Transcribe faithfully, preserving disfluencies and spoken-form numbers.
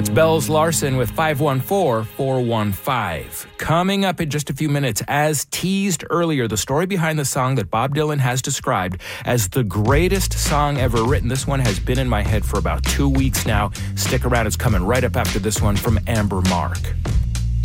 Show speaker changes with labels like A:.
A: That's Bells Larson with five one four, four one five. Coming up in just a few minutes, as teased earlier, the story behind the song that Bob Dylan has described as the greatest song ever written. This one has been in my head for about two weeks now. Stick around, it's coming right up after this one from Amber Mark.